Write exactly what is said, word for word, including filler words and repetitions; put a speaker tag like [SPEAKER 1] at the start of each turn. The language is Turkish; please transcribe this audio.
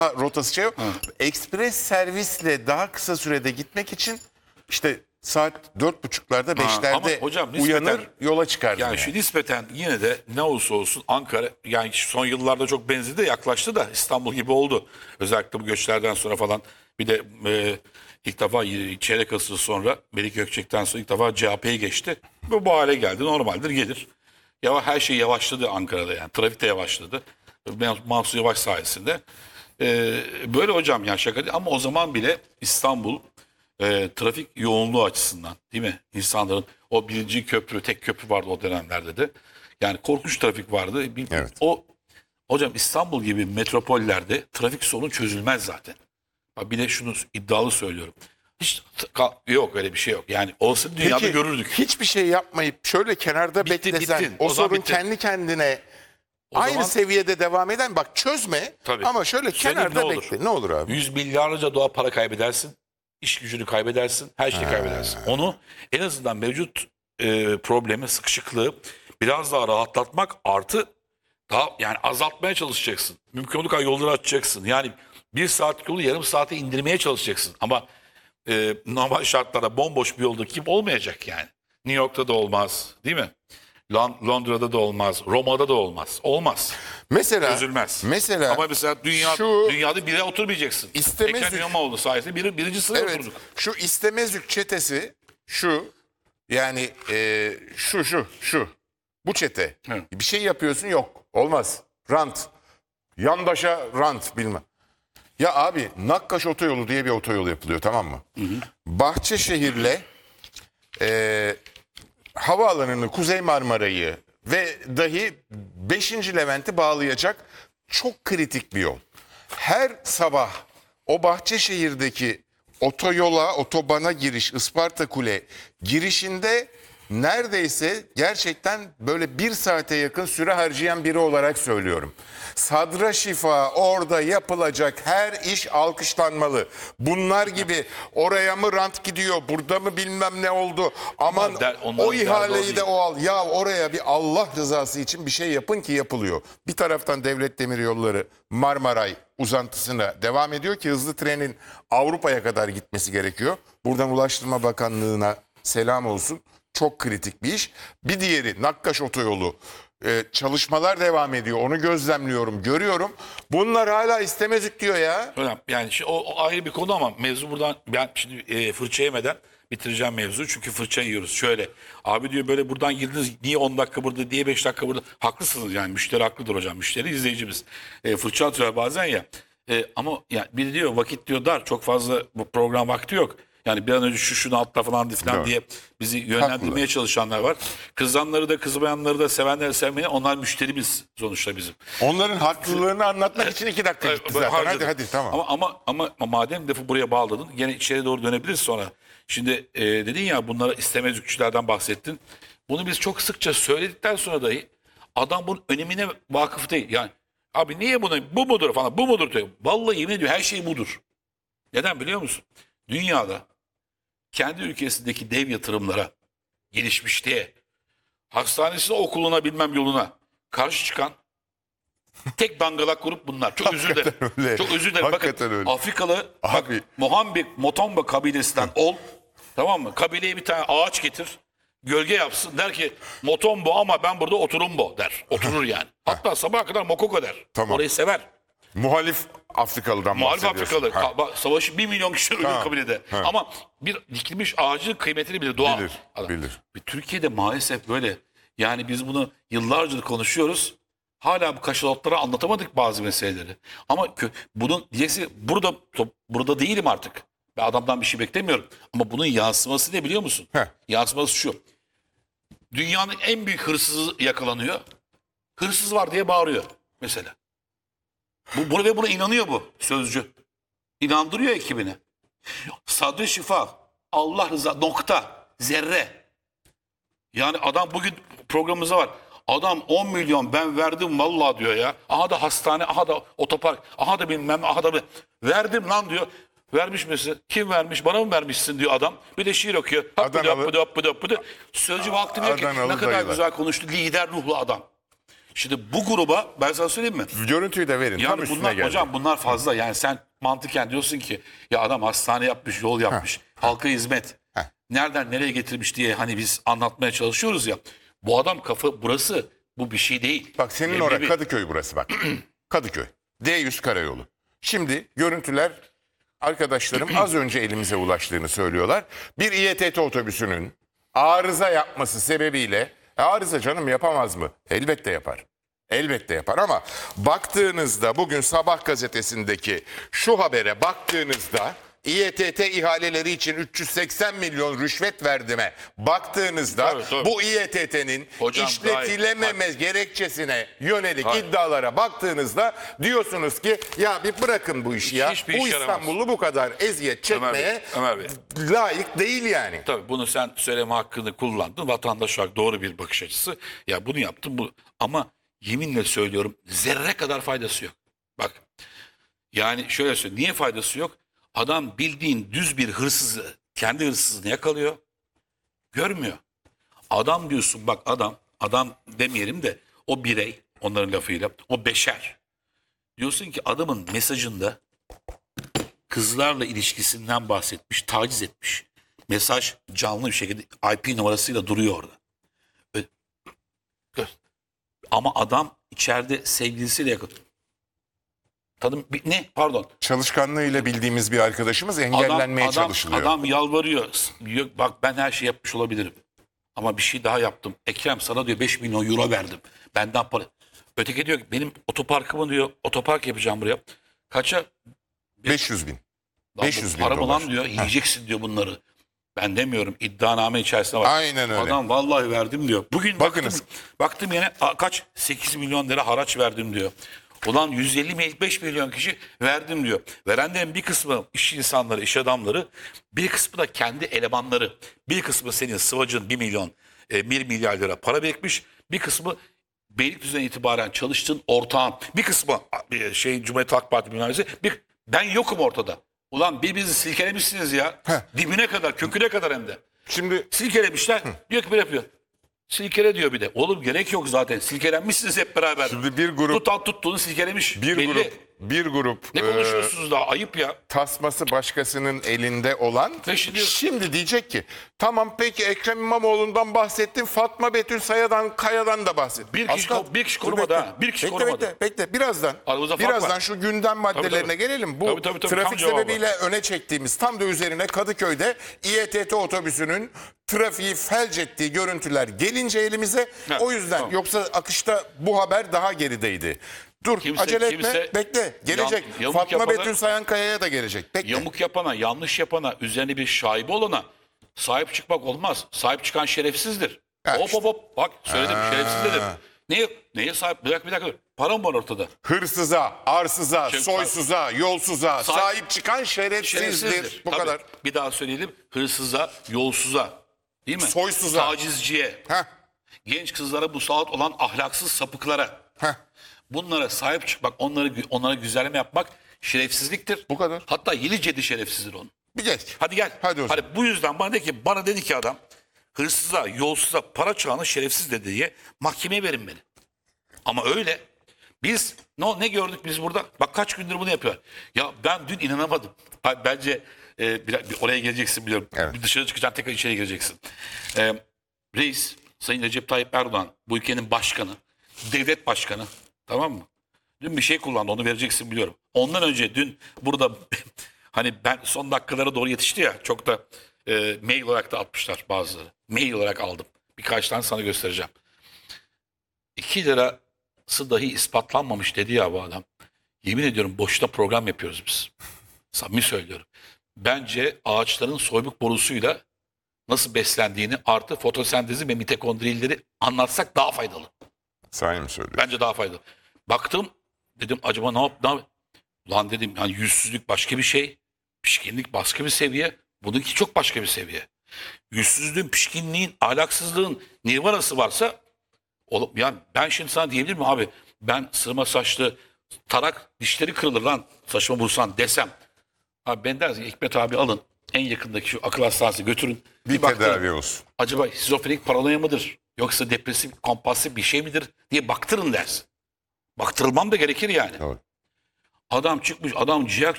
[SPEAKER 1] rotası şey yok. Ekspres servisle daha kısa sürede gitmek için işte saat dört buçuklarda beşlerde
[SPEAKER 2] hocam, nispeten-
[SPEAKER 1] uyanır yola çıkardım.
[SPEAKER 2] Yani,
[SPEAKER 1] Yani.
[SPEAKER 2] şu nispeten yine de ne olursa olsun Ankara, yani son yıllarda çok benzedi, yaklaştı da İstanbul gibi oldu. Özellikle bu göçlerden sonra falan, bir de e, ilk defa çeyrek asır sonra Melik Gökçek'ten sonra ilk defa C H P'ye geçti. Bu, bu hale geldi, normaldir, gelir. Ya her şey yavaşladı Ankara'da, yani trafik de yavaşladı. Mansur Yavaş sayesinde. E, böyle hocam, yani şaka değil. Ama o zaman bile İstanbul e, trafik yoğunluğu açısından, değil mi? İnsanların o birinci köprü, tek köprü vardı o dönemlerde de. Yani korkunç trafik vardı. Bir,
[SPEAKER 1] Evet.
[SPEAKER 2] O hocam, İstanbul gibi metropollerde trafik sorunu çözülmez zaten. Bir de şunu iddialı söylüyorum. Hiç yok, öyle bir şey yok. Yani olsa dünyada
[SPEAKER 1] Peki,
[SPEAKER 2] görürdük.
[SPEAKER 1] hiçbir şey yapmayıp şöyle kenarda
[SPEAKER 2] Bitti,
[SPEAKER 1] beklesen
[SPEAKER 2] bittin.
[SPEAKER 1] o,
[SPEAKER 2] O zaman
[SPEAKER 1] sorun
[SPEAKER 2] bitti.
[SPEAKER 1] kendi kendine
[SPEAKER 2] O
[SPEAKER 1] aynı
[SPEAKER 2] zaman-
[SPEAKER 1] seviyede devam eden, bak çözme
[SPEAKER 2] Tabii.
[SPEAKER 1] ama şöyle
[SPEAKER 2] Söyleyeyim,
[SPEAKER 1] kenarda
[SPEAKER 2] ne olur?
[SPEAKER 1] bekle. Ne olur abi?
[SPEAKER 2] Yüz milyarlarca doğa para kaybedersin. İş gücünü kaybedersin. Her şeyi kaybedersin. Onu en azından mevcut e, problemi, sıkışıklığı biraz daha rahatlatmak, artı daha yani azaltmaya çalışacaksın. Mümkün olduğu kadar yolları açacaksın. Yani bir saatlik yolu yarım saate indirmeye çalışacaksın. Ama e, normal şartlarda bomboş bir yolda kim olmayacak yani. New York'ta da olmaz, değil mi? Lon- Londra'da da olmaz, Roma'da da olmaz. Olmaz.
[SPEAKER 1] Mesela
[SPEAKER 2] Çözülmez.
[SPEAKER 1] Mesela
[SPEAKER 2] Ama mesela dünya,
[SPEAKER 1] şu
[SPEAKER 2] dünyada bire oturmayacaksın.
[SPEAKER 1] İstemezdik.
[SPEAKER 2] Ekrem İmamoğlu sayesinde bir, birinci sıraya
[SPEAKER 1] evet,
[SPEAKER 2] oturduk.
[SPEAKER 1] şu istemezlik çetesi şu, yani e, şu şu şu bu çete.
[SPEAKER 2] Evet.
[SPEAKER 1] Bir şey yapıyorsun, yok olmaz. Rant. Yandaşa rant bilmem. Ya abi, Nakkaş Otoyolu diye bir otoyol yapılıyor, tamam mı? Hı hı. Bahçeşehir'le e, havaalanını, Kuzey Marmara'yı ve dahi beşinci Levent'i bağlayacak çok kritik bir yol. Her sabah o Bahçeşehir'deki otoyola, otobana giriş, Isparta Kule girişinde neredeyse gerçekten böyle bir saate yakın süre harcayan biri olarak söylüyorum. Sadra şifa orada yapılacak her iş alkışlanmalı. Bunlar gibi oraya mı rant gidiyor, burada mı bilmem ne oldu, aman
[SPEAKER 2] der- onların
[SPEAKER 1] o
[SPEAKER 2] derdi o
[SPEAKER 1] ihaleyi
[SPEAKER 2] değil.
[SPEAKER 1] de o al. Ya oraya bir Allah rızası için bir şey yapın ki yapılıyor. Bir taraftan Devlet Demiryolları Marmaray uzantısına devam ediyor ki hızlı trenin Avrupa'ya kadar gitmesi gerekiyor. Buradan Ulaştırma Bakanlığı'na selam olsun. Çok kritik bir iş. Bir diğeri Nakkaş Otoyolu. Ee, çalışmalar devam ediyor. Onu gözlemliyorum, görüyorum. Bunlar hala istemezlik diyor ya.
[SPEAKER 2] Hocam, yani şi- o, o ayrı bir konu ama mevzu buradan, ben şimdi e, fırça yemeden bitireceğim mevzu. Çünkü fırça yiyoruz. Şöyle, abi diyor böyle buradan girdiniz, niye on dakika burada, niye beş dakika burada? Haklısınız yani, müşteri haklıdır hocam. Müşteri izleyicimiz. E, fırça atıyor bazen ya. E, ama yani biri diyor vakit diyor dar, çok fazla bu program vakti yok. Yani bir an önce şu şunu atla falan falan
[SPEAKER 1] Doğru.
[SPEAKER 2] diye bizi yönlendirmeye
[SPEAKER 1] Haklılar.
[SPEAKER 2] çalışanlar var. Kızanları da kızmayanları da, sevenleri sevmeyen, onlar müşterimiz sonuçta bizim.
[SPEAKER 1] Onların haklılığını anlatmak için iki dakika gitti zaten.
[SPEAKER 2] Harcadık.
[SPEAKER 1] Hadi hadi tamam.
[SPEAKER 2] Ama, ama ama ama madem lafı buraya bağladın, gene içeri doğru dönebiliriz sonra. Şimdi e, dedin ya, bunlara istemezlikçilerden bahsettin. Bunu biz çok sıkça söyledikten sonra dahi adam bunun önemine vakıf değil. Yani abi niye bunu, bu mudur falan, bu mudur diyor. Vallahi yemin ediyorum, her şey budur. Neden biliyor musun? Dünyada kendi ülkesindeki dev yatırımlara, gelişmişliğe, hastanesine, okuluna, bilmem yoluna karşı çıkan tek dangalak grup bunlar. Çok özür dilerim.
[SPEAKER 1] öyle.
[SPEAKER 2] Çok özür dilerim.
[SPEAKER 1] Hakikaten
[SPEAKER 2] Bakın,
[SPEAKER 1] öyle.
[SPEAKER 2] Afrikalı bak,
[SPEAKER 1] Abi.
[SPEAKER 2] Mohambi, Motomba kabilesinden ol. Tamam mı? Kabileye bir tane ağaç getir. Gölge yapsın. Der ki Motombo ama ben burada oturumbo der. Oturur yani. Hatta sabaha kadar Mokoko der.
[SPEAKER 1] Tamam.
[SPEAKER 2] Orayı sever.
[SPEAKER 1] Muhalif Afrikalı'dan
[SPEAKER 2] Muhalif
[SPEAKER 1] bahsediyorsun.
[SPEAKER 2] Afrikalı.
[SPEAKER 1] Ha.
[SPEAKER 2] Ka- bak, savaşı bir milyon kişi ölüyor
[SPEAKER 1] Ha,
[SPEAKER 2] kabilede.
[SPEAKER 1] ha.
[SPEAKER 2] Ama bir dikilmiş ağacın kıymetini bilir. Doğa.
[SPEAKER 1] Bilir,
[SPEAKER 2] Adam.
[SPEAKER 1] bilir.
[SPEAKER 2] Ve Türkiye'de maalesef böyle. Yani biz bunu yıllardır konuşuyoruz. Hala bu kaşalotlara anlatamadık bazı meseleleri. Ama kö- bunun diyeceksin, burada burada değilim artık. Ben adamdan bir şey beklemiyorum. Ama bunun yansıması ne biliyor musun?
[SPEAKER 1] Heh.
[SPEAKER 2] Yansıması şu. Dünyanın en büyük hırsızı yakalanıyor. Hırsız var diye bağırıyor mesela. Bu, bunu ve buna inanıyor bu sözcü. İnandırıyor ekibine. Sadri şifa, Allah rıza, nokta, zerre. Yani adam, bugün programımızda var. Adam on milyon ben verdim vallahi diyor ya. Aha da hastane, aha da otopark, aha da bilmem, aha da bir- verdim lan diyor. Vermiş misin? Kim vermiş? Bana mı vermişsin diyor adam. Bir de şiir okuyor. Happıdı
[SPEAKER 1] Adanalı-
[SPEAKER 2] happıdı happıdı happıdı. Sözcü vakti diyor ki
[SPEAKER 1] Adanalı
[SPEAKER 2] ne kadar
[SPEAKER 1] dayılar.
[SPEAKER 2] güzel konuştu. Lider ruhlu adam. Şimdi bu gruba ben sana söyleyeyim mi?
[SPEAKER 1] Görüntüyü de verin. Tam
[SPEAKER 2] Yani
[SPEAKER 1] üstüne
[SPEAKER 2] bunlar
[SPEAKER 1] geldi.
[SPEAKER 2] hocam bunlar fazla. Yani sen mantıken diyorsun ki ya adam hastane yapmış, yol yapmış, halka hizmet.
[SPEAKER 1] Heh.
[SPEAKER 2] Nereden nereye getirmiş diye hani biz anlatmaya çalışıyoruz ya. Bu adam kafa burası. Bu bir şey değil.
[SPEAKER 1] Bak senin
[SPEAKER 2] Leblebi.
[SPEAKER 1] oraya Kadıköy burası bak. Kadıköy. D yüz karayolu. Şimdi görüntüler arkadaşlarım az önce elimize ulaştığını söylüyorlar. Bir İ E T T otobüsünün arıza yapması sebebiyle e, arıza canım yapamaz mı? Elbette yapar. Elbette yapar ama baktığınızda bugün Sabah gazetesindeki şu habere baktığınızda İ E T T ihaleleri için üç yüz seksen milyon rüşvet verdime baktığınızda
[SPEAKER 2] Tabii, tabii.
[SPEAKER 1] bu İ E T T'nin
[SPEAKER 2] Hocam,
[SPEAKER 1] işletilememe
[SPEAKER 2] gayet-
[SPEAKER 1] gerekçesine yönelik
[SPEAKER 2] Hayır.
[SPEAKER 1] iddialara baktığınızda diyorsunuz ki ya bir bırakın bu işi ya.
[SPEAKER 2] Hiçbir
[SPEAKER 1] Bu
[SPEAKER 2] işe yaramaz.
[SPEAKER 1] İstanbul'u bu kadar eziyet
[SPEAKER 2] Ömer Bey,
[SPEAKER 1] çekmeye
[SPEAKER 2] Ömer Bey.
[SPEAKER 1] layık değil yani.
[SPEAKER 2] Tabii bunu sen söyleme hakkını kullandın. Vatandaş olarak doğru bir bakış açısı. Ya bunu yaptım bu. Ama yeminle söylüyorum zerre kadar faydası yok. Bak yani şöyle söyleyeyim. Niye faydası yok? Adam bildiğin düz bir hırsızı kendi hırsızını yakalıyor. Görmüyor. Adam diyorsun bak adam adam demeyelim de o birey onların lafıyla o beşer. Diyorsun ki adamın mesajında kızlarla ilişkisinden bahsetmiş, taciz etmiş. Mesaj canlı bir şekilde I P numarasıyla duruyor orada. Öyle- Gör. Ama adam içeride sevgilisiyle yakın. Tadım bir- ne? Pardon.
[SPEAKER 1] Çalışkanlığıyla bildiğimiz bir arkadaşımız engellenmeye
[SPEAKER 2] adam,
[SPEAKER 1] çalışılıyor.
[SPEAKER 2] Adam yalvarıyor. Yok, bak ben her şey yapmış olabilirim. Ama bir şey daha yaptım. Ekrem sana diyor beş milyon euro verdim. Benden para. Öteki diyor ki benim otoparkımı diyor otopark yapacağım buraya. Kaça?
[SPEAKER 1] beş yüz bin.
[SPEAKER 2] Lan bu
[SPEAKER 1] beş yüz bin
[SPEAKER 2] para mı
[SPEAKER 1] dolar.
[SPEAKER 2] lan diyor. Yiyeceksin diyor bunları. Ben demiyorum. İddianame içerisinde var.
[SPEAKER 1] Aynen öyle.
[SPEAKER 2] Adam vallahi verdim diyor. Bugün
[SPEAKER 1] Bakınız.
[SPEAKER 2] baktım, baktım yine a, kaç? sekiz milyon lira haraç verdim diyor. Ulan yüz elli beş milyon kişi verdim diyor. Verenlerin bir kısmı iş insanları, iş adamları, bir kısmı da kendi elemanları. Bir kısmı senin sıvacın bir milyon, e, bir milyar lira para birikmiş. Bir kısmı Beylikdüzü'nden itibaren çalıştığın ortağın. Bir kısmı e, şey Cumhuriyet Halk Partisi bilmem nesi, bir ben yokum ortada. Ulan birbirinizi silkelemişsiniz ya. Dibine kadar, köküne kadar hem de.
[SPEAKER 1] Şimdi
[SPEAKER 2] Silkelemişler. Diyor ki böyle yapıyor. Silkele diyor bir de. Oğlum gerek yok zaten. Silkelenmişsiniz hep beraber.
[SPEAKER 1] Şimdi bir grup-
[SPEAKER 2] Tutan tuttuğunu silkelemiş.
[SPEAKER 1] bir
[SPEAKER 2] Belli.
[SPEAKER 1] grup bir grup
[SPEAKER 2] Ne
[SPEAKER 1] e,
[SPEAKER 2] konuşuyorsunuz daha? Ayıp ya.
[SPEAKER 1] tasması başkasının elinde olan
[SPEAKER 2] Ve şimdi-
[SPEAKER 1] şimdi diyecek ki tamam peki Ekrem İmamoğlu'ndan bahsettin, Fatma Betül Saya'dan Kaya'dan da bahsettin.
[SPEAKER 2] Bir kişi-
[SPEAKER 1] Aslan,
[SPEAKER 2] bir kişi
[SPEAKER 1] dur
[SPEAKER 2] korumadı
[SPEAKER 1] bekle.
[SPEAKER 2] ha, bir kişi
[SPEAKER 1] bekle,
[SPEAKER 2] korumadı.
[SPEAKER 1] Bekle bekle birazdan
[SPEAKER 2] Aramızda fark
[SPEAKER 1] birazdan
[SPEAKER 2] var.
[SPEAKER 1] şu gündem maddelerine
[SPEAKER 2] tabii.
[SPEAKER 1] gelelim. Bu
[SPEAKER 2] Tabii, tabii, tabii, tam
[SPEAKER 1] trafik
[SPEAKER 2] cevabı.
[SPEAKER 1] sebebiyle öne çektiğimiz tam da üzerine Kadıköy'de İ E T T otobüsünün trafiği felç ettiği görüntüler gelince elimize
[SPEAKER 2] Ha,
[SPEAKER 1] o yüzden
[SPEAKER 2] tamam.
[SPEAKER 1] yoksa akışta bu haber daha gerideydi. Dur
[SPEAKER 2] Kimse-
[SPEAKER 1] acele etme
[SPEAKER 2] kimse-
[SPEAKER 1] bekle gelecek.
[SPEAKER 2] Yan- yamuk
[SPEAKER 1] Fatma
[SPEAKER 2] yapana-
[SPEAKER 1] Betül Sayankaya'ya da gelecek. Bekle.
[SPEAKER 2] Yamuk yapana, yanlış yapana, üzerine bir şaibe olana sahip çıkmak olmaz. Sahip çıkan şerefsizdir.
[SPEAKER 1] Ha,
[SPEAKER 2] hop
[SPEAKER 1] işte.
[SPEAKER 2] hop hop. Bak söyledim
[SPEAKER 1] Ha.
[SPEAKER 2] şerefsiz dedim. Neye, neye sahip? Bir dakika bir dakika. Para mı var ortada?
[SPEAKER 1] Hırsıza, arsıza,
[SPEAKER 2] Şimdi-
[SPEAKER 1] soysuza, yolsuza
[SPEAKER 2] Sahip-
[SPEAKER 1] sahip çıkan şerefsizdir.
[SPEAKER 2] Şerefsizdir.
[SPEAKER 1] Bu
[SPEAKER 2] Tabii.
[SPEAKER 1] kadar.
[SPEAKER 2] Bir daha söyleyelim. Hırsıza, yolsuza. Değil mi?
[SPEAKER 1] Soysuza.
[SPEAKER 2] Tacizciye.
[SPEAKER 1] Heh,
[SPEAKER 2] Genç kızlara musallat olan ahlaksız sapıklara.
[SPEAKER 1] heh.
[SPEAKER 2] Bunlara sahip çıkmak, onları onlara güzelleme yapmak şerefsizliktir.
[SPEAKER 1] Bu kadar.
[SPEAKER 2] Hatta yeni cedi şerefsizdir onun.
[SPEAKER 1] Bir geç.
[SPEAKER 2] Hadi gel.
[SPEAKER 1] Hadi o zaman.
[SPEAKER 2] bu yüzden bana dedi ki bana dedi ki adam hırsıza, yolsuza, para çağını şerefsiz dedi diye mahkemeye verin beni. Ama öyle. Biz ne ne gördük biz burada? Bak kaç gündür bunu yapıyor. Ya ben dün inanamadım. Ha, bence e, bir, bir oraya geleceksin biliyorum.
[SPEAKER 1] Evet.
[SPEAKER 2] Bir dışarı çıkacaksın tekrar içeri gireceksin. E, reis Sayın Recep Tayyip Erdoğan bu ülkenin başkanı, devlet başkanı, tamam mı? Dün bir şey kullandı onu vereceksin biliyorum. Ondan önce dün burada hani ben son dakikalara doğru yetişti ya çok da e, mail olarak da atmışlar bazıları. Mail olarak aldım. Birkaç tane sana göstereceğim. iki lirası dahi ispatlanmamış dedi ya bu adam. Yemin ediyorum boşta program yapıyoruz biz. Samimi söylüyorum. Bence ağaçların soybuk borusuyla nasıl beslendiğini artı fotosentezi ve mitokondrileri anlatsak daha faydalı.
[SPEAKER 1] Sahi mi söylüyor?
[SPEAKER 2] Bence daha faydalı. Baktım dedim acaba ne yap ne yap? Lan dedim yani yüzsüzlük başka bir şey. Pişkinlik başka bir seviye. Bununki çok başka bir seviye. Yüzsüzlüğün, pişkinliğin, ahlaksızlığın nirvanası varsa oğlum, yani ben şimdi sana diyebilir miyim abi? Ben sırma saçlı tarak dişleri kırılır lan saçma vursan desem. Abi ben dersin Hikmet abi alın en yakındaki şu akıl hastanesine götürün.
[SPEAKER 1] Bir
[SPEAKER 2] baktırın.
[SPEAKER 1] tedavi olsun.
[SPEAKER 2] Acaba şizofrenik paranoya mıdır? Yoksa depresif, kompulsif bir şey midir diye baktırın dersin. Baktırılmam da gerekir yani.
[SPEAKER 1] Doğru.
[SPEAKER 2] Adam çıkmış, adam ciğer